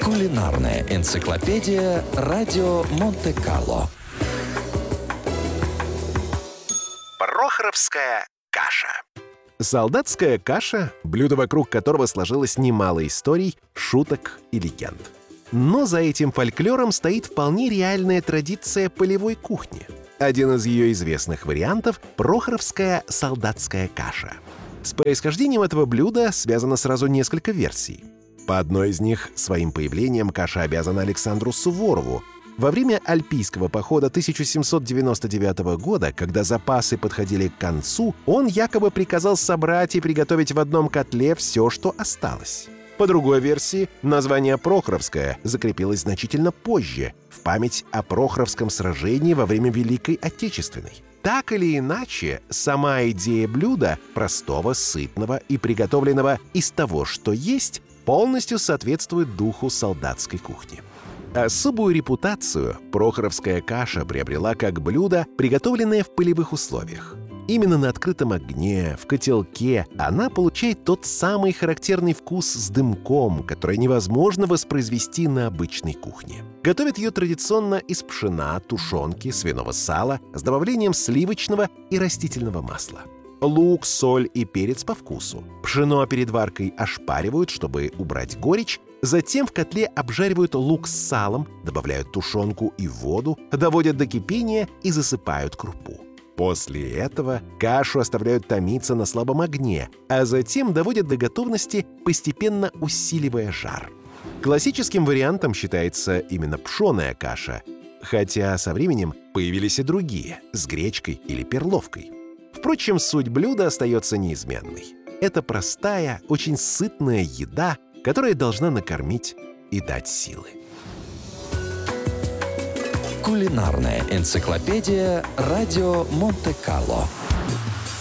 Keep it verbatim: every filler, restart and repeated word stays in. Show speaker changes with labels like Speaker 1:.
Speaker 1: Кулинарная энциклопедия «Радио Монте-Карло».
Speaker 2: Прохоровская каша.
Speaker 3: Солдатская каша – блюдо, вокруг которого сложилось немало историй, шуток и легенд. Но за этим фольклором стоит вполне реальная традиция полевой кухни. Один из ее известных вариантов – прохоровская солдатская каша. С происхождением этого блюда связано сразу несколько версий. По одной из них своим появлением каша обязана Александру Суворову. Во время Альпийского похода тысяча семьсот девяносто девятого года, когда запасы подходили к концу, он якобы приказал собрать и приготовить в одном котле все, что осталось. По другой версии, название «Прохоровская» закрепилось значительно позже, в память о Прохоровском сражении во время Великой Отечественной. Так или иначе, сама идея блюда, простого, сытного и приготовленного из того, что есть, полностью соответствует духу солдатской кухни. Особую репутацию прохоровская каша приобрела как блюдо, приготовленное в полевых условиях. Именно на открытом огне, в котелке, она получает тот самый характерный вкус с дымком, который невозможно воспроизвести на обычной кухне. Готовят ее традиционно из пшена, тушенки, свиного сала с добавлением сливочного и растительного масла. Лук, соль и перец по вкусу. Пшено перед варкой ошпаривают, чтобы убрать горечь. Затем в котле обжаривают лук с салом, добавляют тушенку и воду, доводят до кипения и засыпают крупу. После этого кашу оставляют томиться на слабом огне, а затем доводят до готовности, постепенно усиливая жар. Классическим вариантом считается именно пшеная каша, хотя со временем появились и другие, с гречкой или перловкой. Впрочем, суть блюда остается неизменной. Это простая, очень сытная еда, которая должна накормить и дать силы.
Speaker 1: Кулинарная энциклопедия «Радио Монте-Карло».